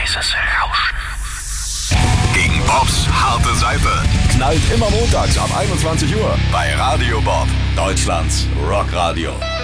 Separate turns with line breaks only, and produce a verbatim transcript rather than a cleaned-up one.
Leises Rauschen. Gegen Bobs harte Seite. Knallt immer montags ab einundzwanzig Uhr bei Radio Bob, Deutschlands Rockradio.